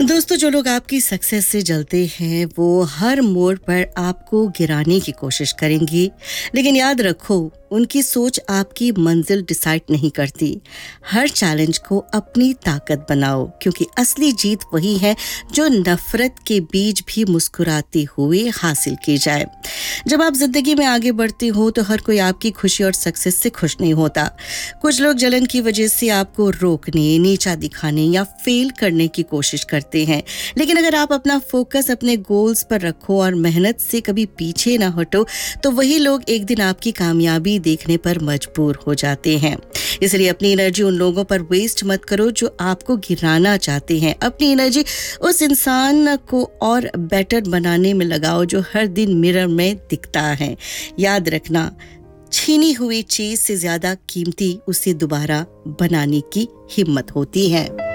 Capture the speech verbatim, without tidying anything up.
दोस्तों, जो लोग आपकी सक्सेस से जलते हैं वो हर मोड़ पर आपको गिराने की कोशिश करेंगे, लेकिन याद रखो उनकी सोच आपकी मंजिल डिसाइड नहीं करती। हर चैलेंज को अपनी ताकत बनाओ, क्योंकि असली जीत वही है जो नफरत के बीच भी मुस्कुराते हुए हासिल की जाए। जब आप जिंदगी में आगे बढ़ते हो तो हर कोई आपकी खुशी और सक्सेस से खुश नहीं होता। कुछ लोग जलन की वजह से आपको रोकने, नीचा दिखाने या फेल करने की कोशिश करते हैं, लेकिन अगर आप अपना फोकस अपने गोल्स पर रखो और मेहनत से कभी पीछे ना हटो तो वही लोग एक दिन आपकी कामयाबी देखने पर मजबूर हो जाते हैं। इसलिए अपनी एनर्जी उन लोगों पर वेस्ट मत करो जो आपको गिराना चाहते हैं। अपनी एनर्जी उस इंसान को और बेटर बनाने में लगाओ जो हर दिन मिरर में दिखता है। याद रखना, छीनी हुई चीज से ज्यादा कीमती उसे दोबारा बनाने की हिम्मत होती है।